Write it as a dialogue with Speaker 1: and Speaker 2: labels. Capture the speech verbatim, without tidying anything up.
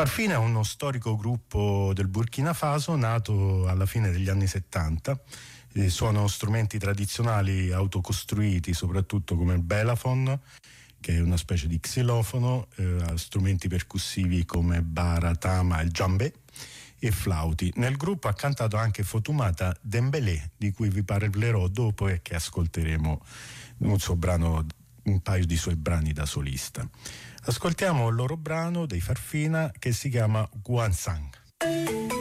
Speaker 1: Farfina è uno storico gruppo del Burkina Faso nato alla fine degli anni settanta. Eh, suonano strumenti tradizionali autocostruiti, soprattutto come il belafon, che è una specie di xilofono, eh, strumenti percussivi come bara, tama e djambé e flauti. Nel gruppo ha cantato anche Fatoumata Dembélé, di cui vi parlerò dopo e che ascolteremo un suo brano, un paio di suoi brani da solista. Ascoltiamo il loro brano dei Farfina che si chiama Guansang.